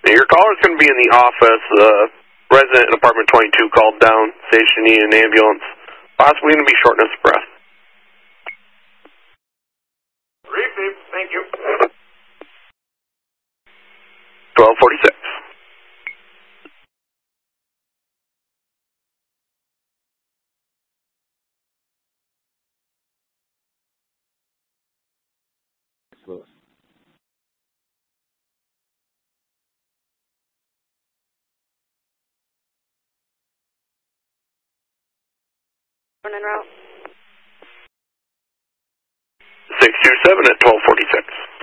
Your caller's going to be in the office. Resident in apartment 22 called down, station needed an ambulance. Possibly going to be shortness of breath. Receive. Thank you. 1246. Lewis. En route. 627 at 1246.